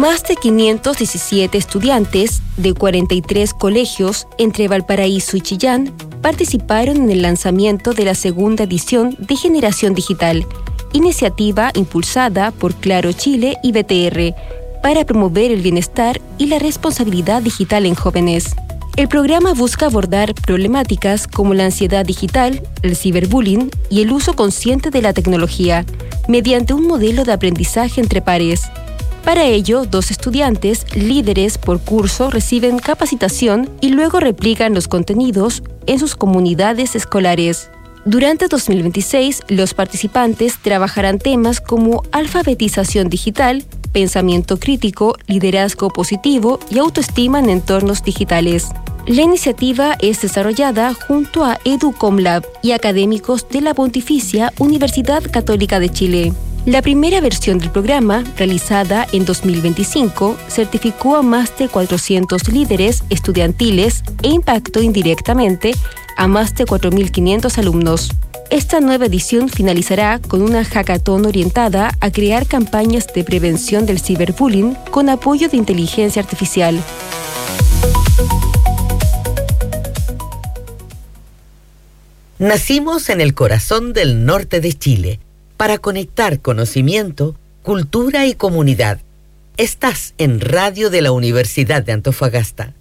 Más de 517 estudiantes de 43 colegios entre Valparaíso y Chillán participaron en el lanzamiento de la segunda edición de Generación Digital, iniciativa impulsada por Claro Chile y BTR para promover el bienestar y la responsabilidad digital en jóvenes. El programa busca abordar problemáticas como la ansiedad digital, el ciberbullying y el uso consciente de la tecnología, mediante un modelo de aprendizaje entre pares. Para ello, 2 estudiantes líderes por curso reciben capacitación y luego replican los contenidos en sus comunidades escolares. Durante 2026, los participantes trabajarán temas como alfabetización digital, pensamiento crítico, liderazgo positivo y autoestima en entornos digitales. La iniciativa es desarrollada junto a EduComLab y académicos de la Pontificia Universidad Católica de Chile. La primera versión del programa, realizada en 2025, certificó a más de 400 líderes estudiantiles e impactó indirectamente a más de 4.500 alumnos. Esta nueva edición finalizará con una hackathon orientada a crear campañas de prevención del ciberbullying con apoyo de inteligencia artificial. Nacimos en el corazón del norte de Chile para conectar conocimiento, cultura y comunidad. Estás en Radio de la Universidad de Antofagasta.